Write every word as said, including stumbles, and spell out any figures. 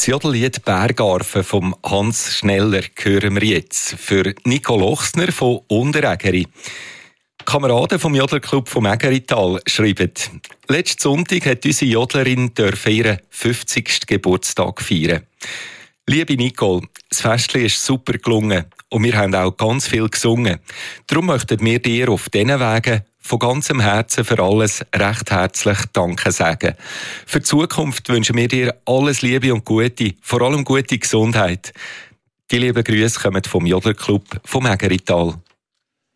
Jodellied «Bergarfen» von Hans Schneller hören wir jetzt. Für Nico Lochsner von Unterägeri. Kameraden vom Jodlerclub vom Ägerital schreiben: Letzten Sonntag hat unsere Jodlerin ihren fünfzigsten Geburtstag feiern. Liebe Nicole, das Festchen ist super gelungen und wir haben auch ganz viel gesungen. Darum möchten wir dir auf diesen Wegen von ganzem Herzen für alles recht herzlich Danke sagen. Für die Zukunft wünschen wir dir alles Liebe und Gute, vor allem gute Gesundheit. Die lieben Grüße kommen vom Jodlerclub vom Ägerital.